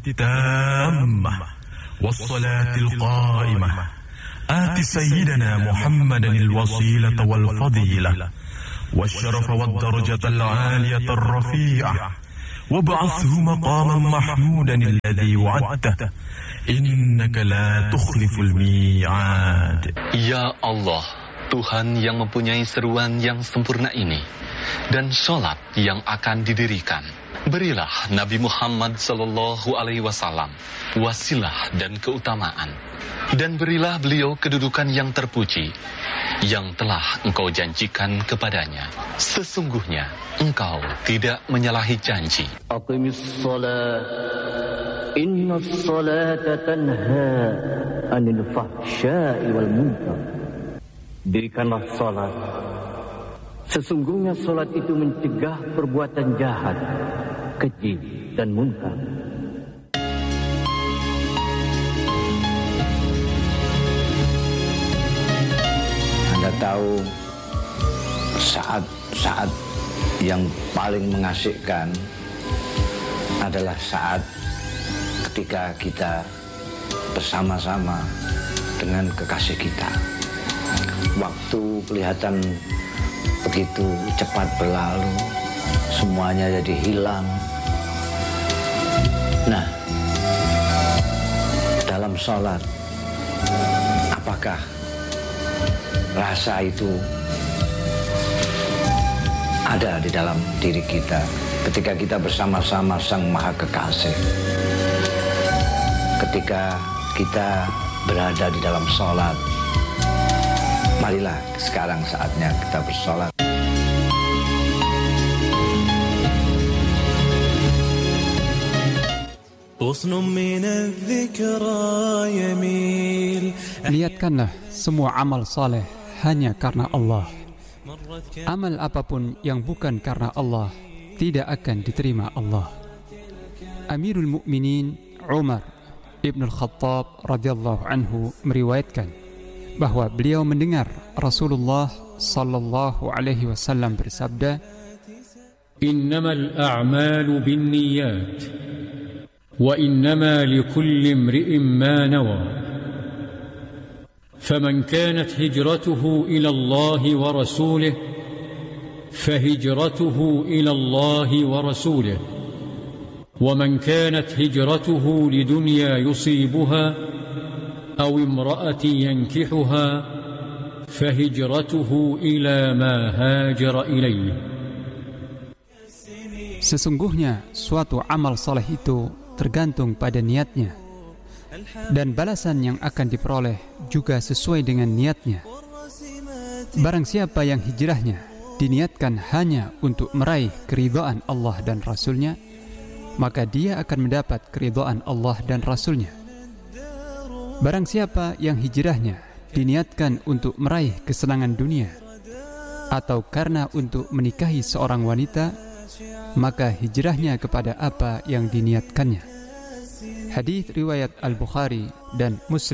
التامة والصلاة القائمة آت سيدنا محمدا الوسيلة والفضيلة والشرف والدرجة العالية الرفيعة وابعثه مقاما محمودا الذي وعدته إنك لا تخلف الميعاد. Ya Allah, Tuhan yang mempunyai seruan yang sempurna ini dan sholat yang akan didirikan, berilah Nabi Muhammad sallallahu alaihi wasallam wasilah dan keutamaan, dan berilah beliau kedudukan yang terpuji yang telah Engkau janjikan kepadanya. Sesungguhnya Engkau tidak menyalahi janji. Aqimis shalah, innas salata tanha 'anil fahsya'i wal munkar. Dirikanlah salat. Sesungguhnya salat itu mencegah perbuatan jahat, keji dan munkar. Anda tahu saat-saat yang paling mengasihkan adalah saat ketika kita bersama-sama dengan kekasih kita. Waktu kelihatan begitu cepat berlalu, semuanya jadi hilang. Nah, dalam sholat, apakah rasa itu ada di dalam diri kita ketika kita bersama-sama Sang Maha Kekasih? Ketika kita berada di dalam sholat, marilah sekarang saatnya kita bersolat. Niatkanlah semua amal saleh hanya karena Allah. Amal apapun yang bukan karena Allah tidak akan diterima Allah. Amirul Mukminin Umar Ibn Al-Khattab radhiyallahu anhu meriwayatkan bahwa beliau mendengar Rasulullah sallallahu alaihi wasallam bersabda, "Innamal a'malu binniyat wa innama likulli imri'in ma nawa. Faman kanat hijratuhu ila Allah wa rasulih fahijratuhu ila Allah wa rasulih. Wa man kanat hijratuhu lidunya yusibuha أو امرأة ينكحها فهجرته إلى ما هاجر إليه." Sesungguhnya suatu amal saleh itu tergantung pada niatnya, dan balasan yang akan diperoleh juga sesuai dengan niatnya. Barang siapa yang hijrahnya diniatkan hanya untuk meraih keridhaan Allah dan Rasulnya, maka dia akan mendapat keridhaan Allah dan Rasulnya. Barang siapa yang hijrahnya diniatkan untuk meraih kesenangan dunia atau karena untuk menikahi seorang wanita, maka hijrahnya kepada apa yang diniatkannya. Hadis riwayat Al-Bukhari dan Muslim.